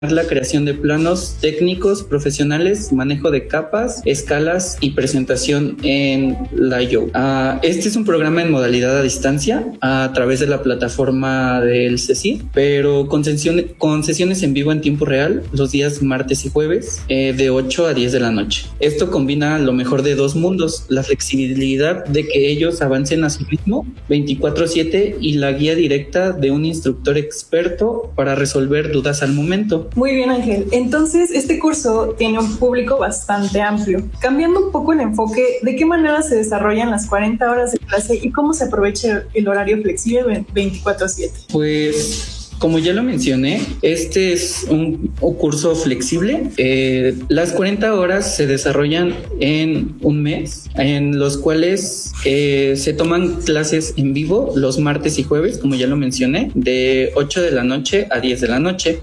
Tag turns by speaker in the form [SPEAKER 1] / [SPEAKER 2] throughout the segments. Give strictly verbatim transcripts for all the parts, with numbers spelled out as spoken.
[SPEAKER 1] la creación de planos técnicos, profesionales, manejo de capas, escalas y presentación en Layout. Uh, este es un programa en modalidad a distancia a través de la plataforma del CECID, pero con, sesión, con sesiones en vivo en tiempo real los días martes y jueves eh, de ocho a diez de la noche. Esto combina lo mejor de dos mundos, la flexibilidad de que ellos avancen a su ritmo veinticuatro siete y la guía directa de un instructor experto para resolver dudas al momento.
[SPEAKER 2] Muy bien, Ángel. Entonces, este curso tiene un público bastante amplio. Cambiando un poco el enfoque, ¿de qué manera se desarrollan las cuarenta horas de clase y cómo se aprovecha el horario flexible veinticuatro siete?
[SPEAKER 1] Pues... como ya lo mencioné, este es un, un curso flexible. Eh, las cuarenta horas se desarrollan en un mes, en los cuales eh, se toman clases en vivo los martes y jueves, como ya lo mencioné, de ocho de la noche a diez de la noche.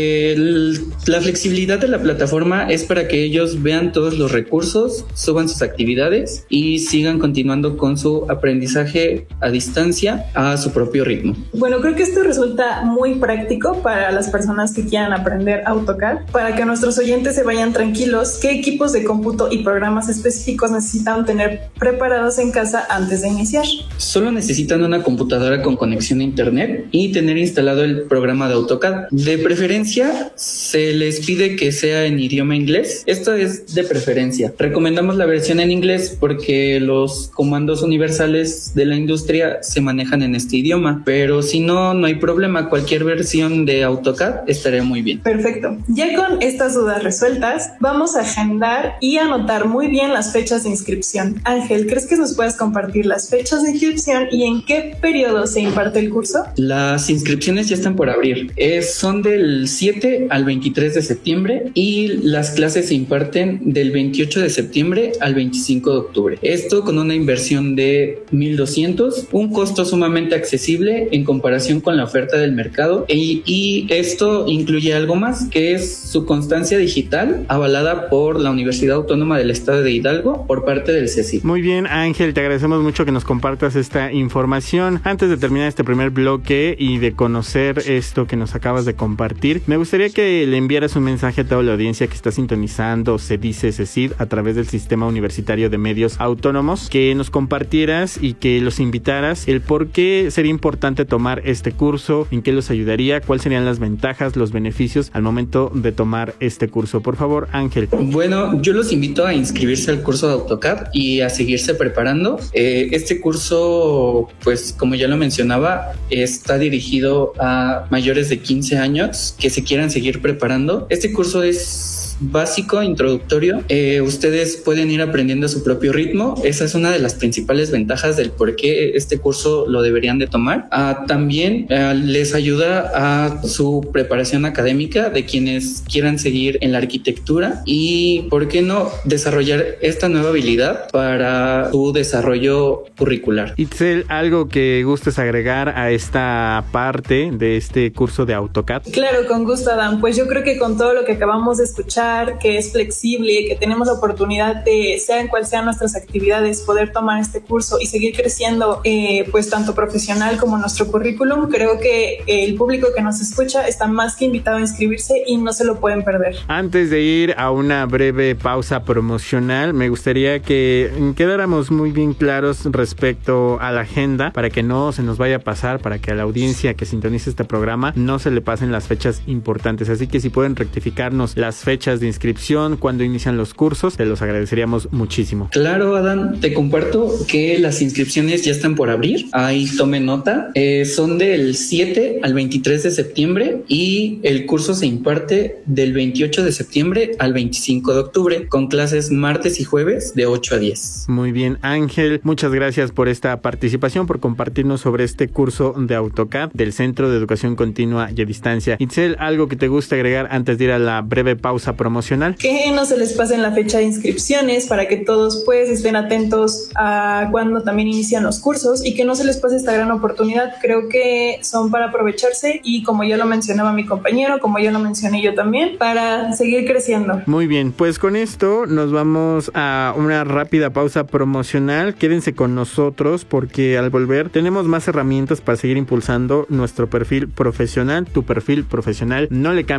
[SPEAKER 1] El, la flexibilidad de la plataforma es para que ellos vean todos los recursos, suban sus actividades y sigan continuando con su aprendizaje a distancia a su propio ritmo.
[SPEAKER 2] Bueno, creo que esto resulta muy práctico para las personas que quieran aprender AutoCAD. Para que nuestros oyentes se vayan tranquilos, ¿qué equipos de cómputo y programas específicos necesitan tener preparados en casa antes de iniciar?
[SPEAKER 1] Solo necesitan una computadora con conexión a internet y tener instalado el programa de AutoCAD. De preferencia, se les pide que sea en idioma inglés. Esto es de preferencia. Recomendamos la versión en inglés porque los comandos universales de la industria se manejan en este idioma, pero si no, no hay problema. Cualquier versión de AutoCAD estaría muy bien.
[SPEAKER 2] Perfecto. Ya con estas dudas resueltas, vamos a agendar y anotar muy bien las fechas de inscripción. Ángel, ¿crees que nos puedes compartir las fechas de inscripción y en qué periodo se imparte el curso?
[SPEAKER 1] Las inscripciones ya están por abrir. Es, son del siete al veintitrés de septiembre y las clases se imparten del veintiocho de septiembre al veinticinco de octubre. Esto con una inversión de mil doscientos, un costo sumamente accesible en comparación con la oferta del mercado. Y, y esto incluye algo más, que es su constancia digital avalada por la Universidad Autónoma del Estado de Hidalgo por parte del CECID.
[SPEAKER 3] Muy bien, Ángel, te agradecemos mucho que nos compartas esta información. Antes de terminar este primer bloque y de conocer esto que nos acabas de compartir, me gustaría que le enviaras un mensaje a toda la audiencia que está sintonizando Se Dice CECID a través del Sistema Universitario de Medios Autónomos, que nos compartieras y que los invitaras el por qué sería importante tomar este curso, en qué los ayudaría, cuáles serían las ventajas, los beneficios al momento de tomar este curso. Por favor, Ángel.
[SPEAKER 1] Bueno, yo los invito a inscribirse al curso de AutoCAD y a seguirse preparando. Eh, este curso, pues como ya lo mencionaba, está dirigido a mayores de quince años que se quieran seguir preparando. Este curso es básico, introductorio. Eh, ustedes pueden ir aprendiendo a su propio ritmo. Esa es una de las principales ventajas del por qué este curso lo deberían de tomar. Uh, también uh, les ayuda a su preparación académica de quienes quieran seguir en la arquitectura y, ¿por qué no?, desarrollar esta nueva habilidad para su desarrollo curricular.
[SPEAKER 3] Itzel, ¿algo que gustes agregar a esta parte de este curso de AutoCAD?
[SPEAKER 2] Claro, con gusto, Adán. Pues yo creo que con todo lo que acabamos de escuchar, que es flexible, que tenemos la oportunidad de, sean cual sean nuestras actividades, poder tomar este curso y seguir creciendo, eh, pues tanto profesional como nuestro currículum, creo que el público que nos escucha está más que invitado a inscribirse y no se lo pueden perder.
[SPEAKER 3] Antes de ir a una breve pausa promocional, me gustaría que quedáramos muy bien claros respecto a la agenda para que no se nos vaya a pasar, para que a la audiencia que sintonice este programa no se le pasen las fechas importantes. Así que si pueden rectificarnos las fechas de inscripción, cuando inician los cursos, te los agradeceríamos muchísimo.
[SPEAKER 1] Claro, Adán, te comparto que las inscripciones ya están por abrir. Ahí tome nota. Eh, son del siete al veintitrés de septiembre y el curso se imparte del veintiocho de septiembre al veinticinco de octubre con clases martes y jueves de ocho a diez.
[SPEAKER 3] Muy bien, Ángel, muchas gracias por esta participación, por compartirnos sobre este curso de AutoCAD del Centro de Educación Continua y a Distancia. Itzel, ¿algo que te gusta agregar antes de ir a la breve pausa promocional?
[SPEAKER 2] Que no se les pase en la fecha de inscripciones para que todos pues estén atentos a cuando también inician los cursos y que no se les pase esta gran oportunidad. Creo que son para aprovecharse y, como ya lo mencionaba mi compañero, como ya lo mencioné yo también, para seguir creciendo.
[SPEAKER 3] Muy bien, pues con esto nos vamos a una rápida pausa promocional. Quédense con nosotros porque al volver tenemos más herramientas para seguir impulsando nuestro perfil profesional. Tu perfil profesional, no le cambies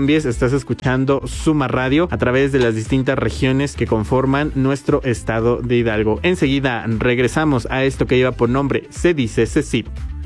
[SPEAKER 3] cambies, estás escuchando Suma Radio a través de las distintas regiones que conforman nuestro estado de Hidalgo. Enseguida regresamos a esto que lleva por nombre Se Dice CECIT.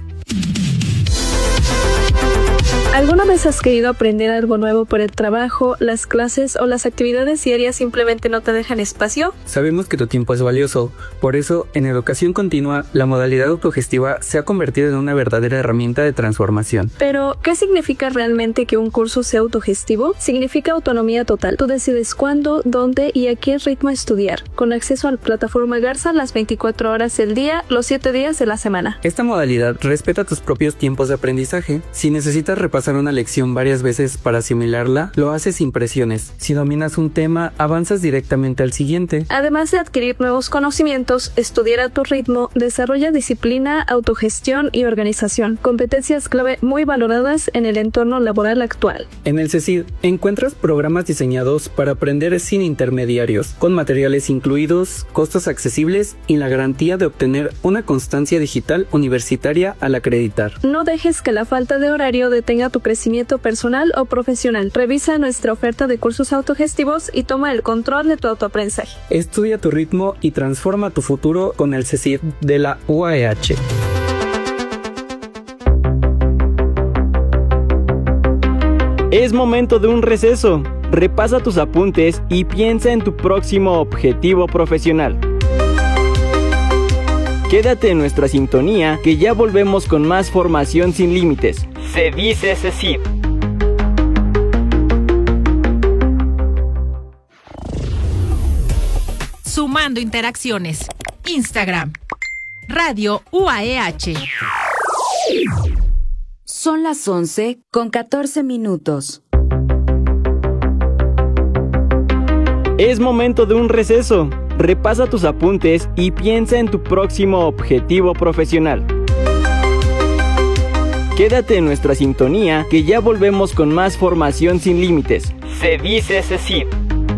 [SPEAKER 4] ¿Alguna vez has querido aprender algo nuevo por el trabajo, las clases o las actividades diarias simplemente no te dejan espacio?
[SPEAKER 5] Sabemos que tu tiempo es valioso, por eso en Educación Continua la modalidad autogestiva se ha convertido en una verdadera herramienta de transformación.
[SPEAKER 4] Pero, ¿qué significa realmente que un curso sea autogestivo? Significa autonomía total. Tú decides cuándo, dónde y a qué ritmo estudiar, con acceso a la plataforma Garza las veinticuatro horas del día, los siete días de la semana.
[SPEAKER 5] Esta modalidad respeta tus propios tiempos de aprendizaje. Si necesitas repasar una lección varias veces para asimilarla, lo haces sin presiones. Si dominas un tema, avanzas directamente al siguiente.
[SPEAKER 4] Además de adquirir nuevos conocimientos, estudiar a tu ritmo desarrolla disciplina, autogestión y organización, competencias clave muy valoradas en el entorno laboral actual.
[SPEAKER 5] En el CECIT encuentras programas diseñados para aprender sin intermediarios, con materiales incluidos, costos accesibles y la garantía de obtener una constancia digital universitaria al acreditar.
[SPEAKER 4] No dejes que la falta de horario detenga tu crecimiento personal o profesional. Revisa nuestra oferta de cursos autogestivos y toma el control de tu autoaprendizaje.
[SPEAKER 5] Estudia a tu ritmo y transforma tu futuro con el CECIT de la U A E H.
[SPEAKER 6] Es momento de un receso. Repasa tus apuntes y piensa en tu próximo objetivo profesional. Quédate en nuestra sintonía, que ya volvemos con más formación sin límites. Se dice CECIT.
[SPEAKER 7] Sumando interacciones. Instagram. Radio U A E H.
[SPEAKER 8] Son las once con catorce minutos.
[SPEAKER 6] Es momento de un receso. Repasa tus apuntes y piensa en tu próximo objetivo profesional. Quédate en nuestra sintonía, que ya volvemos con más formación sin límites. Se dice CECIT.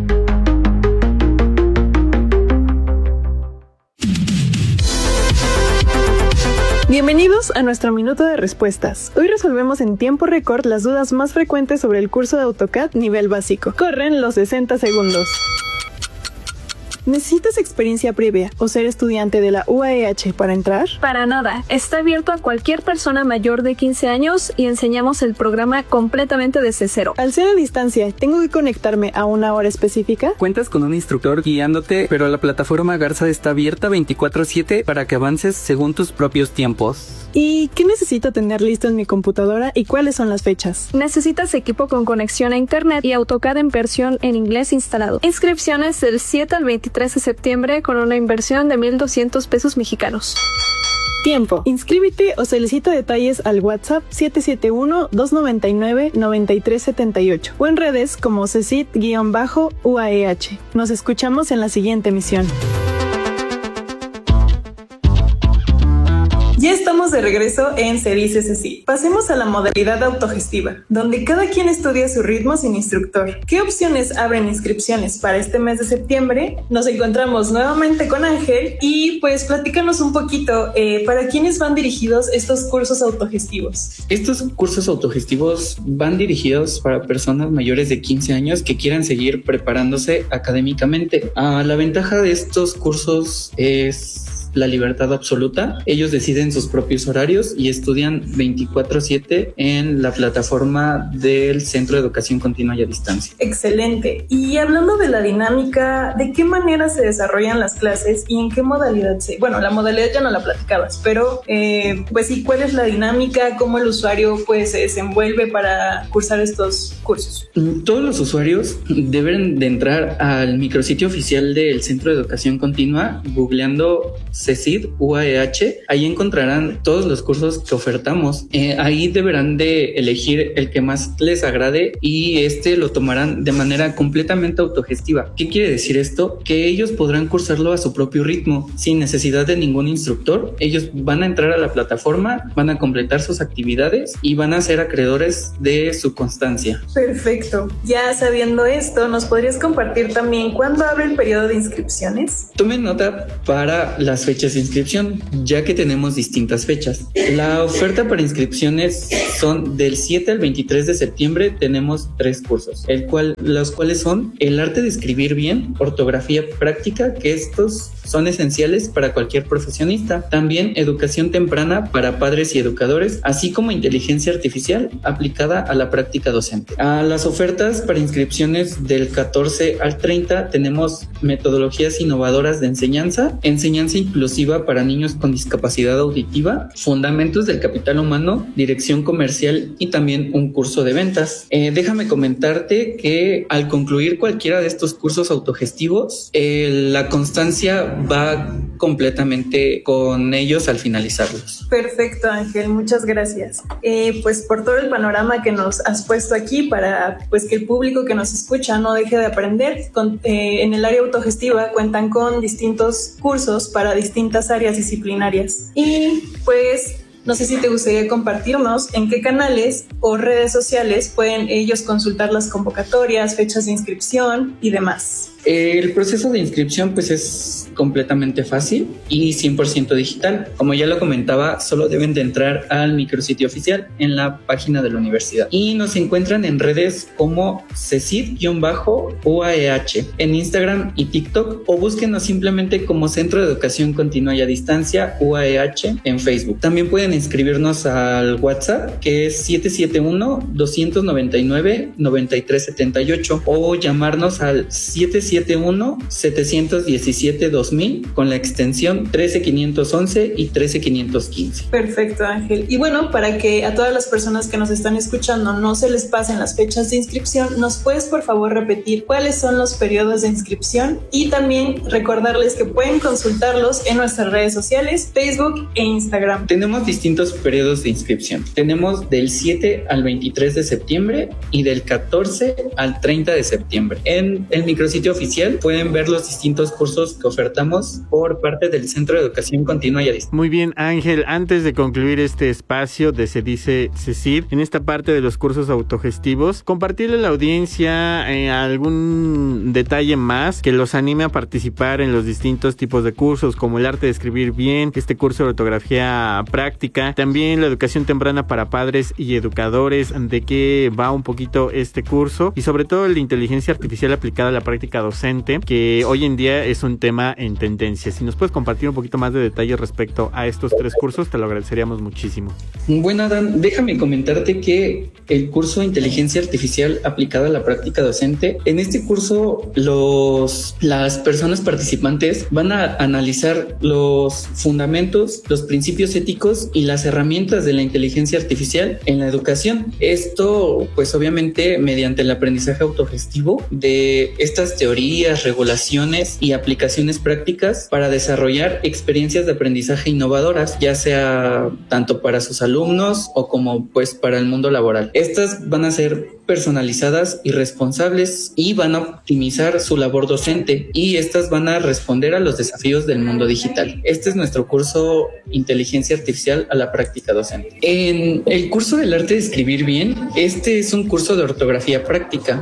[SPEAKER 2] Bienvenidos a nuestro minuto de respuestas. Hoy resolvemos en tiempo récord las dudas más frecuentes sobre el curso de AutoCAD nivel básico. Corren los sesenta segundos. ¿Necesitas experiencia previa o ser estudiante de la U A E H para entrar?
[SPEAKER 4] Para nada. Está abierto a cualquier persona mayor de quince años y enseñamos el programa completamente desde cero.
[SPEAKER 2] Al ser a distancia, ¿tengo que conectarme a una hora específica?
[SPEAKER 5] Cuentas con un instructor guiándote, pero la plataforma Garza está abierta veinticuatro siete para que avances según tus propios tiempos.
[SPEAKER 2] ¿Y qué necesito tener listo en mi computadora y cuáles son las fechas?
[SPEAKER 4] Necesitas equipo con conexión a internet y AutoCAD en versión en inglés instalado. Inscripciones del siete al veintitrés de septiembre con una inversión de mil doscientos pesos mexicanos.
[SPEAKER 2] Tiempo. Inscríbete o solicita detalles al WhatsApp siete siete uno, dos nueve nueve, nueve tres siete ocho o en redes como CECIT-U A E H. Nos escuchamos en la siguiente emisión. Ya estamos de regreso en Se Dice CECIT. Pasemos a la modalidad autogestiva, donde cada quien estudia a su ritmo sin instructor. ¿Qué opciones abren inscripciones para este mes de septiembre? Nos encontramos nuevamente con Ángel y pues platícanos un poquito, eh, ¿para quiénes van dirigidos estos cursos autogestivos?
[SPEAKER 1] Estos cursos autogestivos van dirigidos para personas mayores de quince años que quieran seguir preparándose académicamente. Ah, la ventaja de estos cursos es la libertad absoluta. Ellos deciden sus propios horarios y estudian veinticuatro siete en la plataforma del Centro de Educación Continua y a Distancia.
[SPEAKER 2] Excelente. Y hablando de la dinámica, ¿de qué manera se desarrollan las clases y en qué modalidad se...? Bueno, la modalidad ya no la platicabas, pero eh, pues sí, ¿cuál es la dinámica? ¿Cómo el usuario pues se desenvuelve para cursar estos cursos?
[SPEAKER 1] Todos los usuarios deben de entrar al micrositio oficial del Centro de Educación Continua googleando CECIT U A E H. Ahí encontrarán todos los cursos que ofertamos. Eh, ahí deberán de elegir el que más les agrade y este lo tomarán de manera completamente autogestiva. ¿Qué quiere decir esto? Que ellos podrán cursarlo a su propio ritmo, sin necesidad de ningún instructor. Ellos van a entrar a la plataforma, van a completar sus actividades y van a ser acreedores de su constancia.
[SPEAKER 2] Perfecto. Ya sabiendo esto, ¿nos podrías compartir también cuándo abre el periodo de inscripciones?
[SPEAKER 1] Tomen nota para las fechas de inscripción, ya que tenemos distintas fechas. La oferta para inscripciones son del siete al veintitrés de septiembre. Tenemos tres cursos, el cual, los cuales son el arte de escribir bien, ortografía práctica, que estos son esenciales para cualquier profesionista. También educación temprana para padres y educadores, así como inteligencia artificial aplicada a la práctica docente. A las ofertas para inscripciones del catorce al treinta tenemos metodologías innovadoras de enseñanza, enseñanza inclusiva para niños con discapacidad auditiva, fundamentos del capital humano, dirección comercial y también un curso de ventas. Eh, déjame comentarte que al concluir cualquiera de estos cursos autogestivos, eh, la constancia va completamente con ellos al finalizarlos.
[SPEAKER 2] Perfecto, Ángel, muchas gracias. Eh, pues por todo el panorama que nos has puesto aquí para pues que el público que nos escucha no deje de aprender. Con, eh, en el área autogestiva cuentan con distintos cursos para distintas áreas disciplinarias. Y pues no sé si te gustaría compartirnos en qué canales o redes sociales pueden ellos consultar las convocatorias, fechas de inscripción y demás.
[SPEAKER 1] El proceso de inscripción pues es completamente fácil y cien por ciento digital. Como ya lo comentaba, solo deben de entrar al micrositio oficial en la página de la universidad. Y nos encuentran en redes como CECID-U A E H en Instagram y TikTok, o búsquenos simplemente como Centro de Educación Continua y a Distancia U A E H en Facebook. También pueden inscribirnos al WhatsApp, que es siete siete uno, dos nueve nueve, nueve tres siete ocho, o llamarnos al siete siete uno, siete uno siete, dos mil con la extensión trece quinientos once y trece quinientos quince.
[SPEAKER 2] Perfecto, Ángel. Y bueno, para que a todas las personas que nos están escuchando no se les pasen las fechas de inscripción, ¿nos puedes por favor repetir cuáles son los periodos de inscripción? Y también recordarles que pueden consultarlos en nuestras redes sociales, Facebook e Instagram.
[SPEAKER 1] Tenemos distintos periodos de inscripción. Tenemos del siete al veintitrés de septiembre y del catorce al treinta de septiembre. En el micrositio oficial pueden ver los distintos cursos que ofertamos por parte del Centro de Educación Continua y a Distancia.
[SPEAKER 3] Muy bien, Ángel, antes de concluir este espacio de Se Dice CECID, en esta parte de los cursos autogestivos, compartirle a la audiencia eh, algún detalle más que los anime a participar en los distintos tipos de cursos, como el arte de escribir bien, este curso de ortografía práctica, también la educación temprana para padres y educadores, de qué va un poquito este curso, y sobre todo el de inteligencia artificial aplicada a la práctica docente, que hoy en día es un tema en tendencia. Si nos puedes compartir un poquito más de detalles respecto a estos tres cursos, te lo agradeceríamos muchísimo.
[SPEAKER 1] Bueno, Adán, déjame comentarte que el curso de inteligencia artificial aplicada a la práctica docente, en este curso los, las personas participantes van a analizar los fundamentos, los principios éticos y las herramientas de la inteligencia artificial en la educación. Esto, pues obviamente, mediante el aprendizaje autogestivo de estas teorías, regulaciones y aplicaciones prácticas para desarrollar experiencias de aprendizaje innovadoras, ya sea tanto para sus alumnos o como pues para el mundo laboral. Estas van a ser personalizadas y responsables y van a optimizar su labor docente, y estas van a responder a los desafíos del mundo digital. Este es nuestro curso Inteligencia Artificial a la práctica docente. En el curso del arte de escribir bien, este es un curso de ortografía práctica.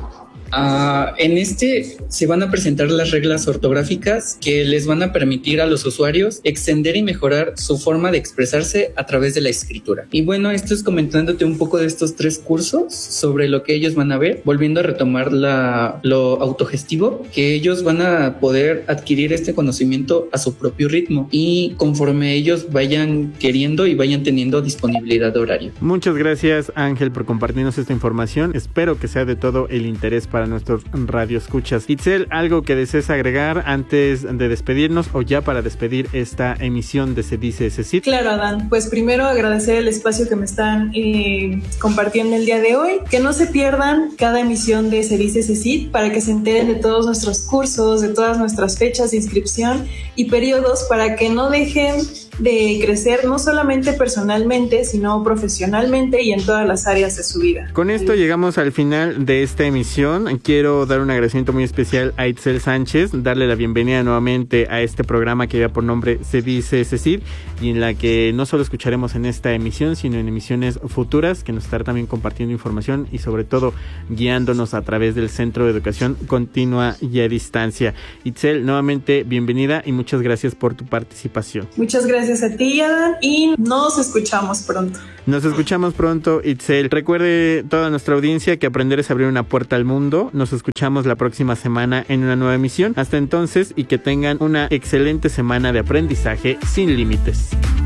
[SPEAKER 1] Uh, en este se van a presentar las reglas ortográficas que les van a permitir a los usuarios extender y mejorar su forma de expresarse a través de la escritura. Y bueno, esto es comentándote un poco de estos tres cursos sobre lo que ellos van a ver, volviendo a retomar la, lo autogestivo, que ellos van a poder adquirir este conocimiento a su propio ritmo y conforme ellos vayan queriendo y vayan teniendo disponibilidad de horario.
[SPEAKER 3] Muchas gracias, Ángel, por compartirnos esta información. Espero que sea de todo el interés para nuestros radioescuchas. Itzel, ¿algo que desees agregar antes de despedirnos o ya para despedir esta emisión de Se Dice CECID?
[SPEAKER 2] Claro, Adán. Pues primero agradecer el espacio que me están eh, compartiendo el día de hoy. Que no se pierdan cada emisión de Se Dice CECID para que se enteren de todos nuestros cursos, de todas nuestras fechas de inscripción y periodos, para que no dejen de crecer no solamente personalmente, sino profesionalmente y en todas las áreas de su vida.
[SPEAKER 3] Con esto llegamos al final de esta emisión. Quiero dar un agradecimiento muy especial a Itzel Sánchez, darle la bienvenida nuevamente a este programa que lleva por nombre Se Dice Cecil, y en la que no solo escucharemos en esta emisión, sino en emisiones futuras, que nos estará también compartiendo información y sobre todo guiándonos a través del Centro de Educación Continua y a Distancia. Itzel, nuevamente bienvenida y muchas gracias por tu participación.
[SPEAKER 2] Muchas gracias a ti, Adán, y nos escuchamos pronto.
[SPEAKER 3] Nos escuchamos pronto, Itzel. Recuerde toda nuestra audiencia que aprender es abrir una puerta al mundo. Nos escuchamos la próxima semana en una nueva emisión. Hasta entonces, y que tengan una excelente semana de aprendizaje sin límites.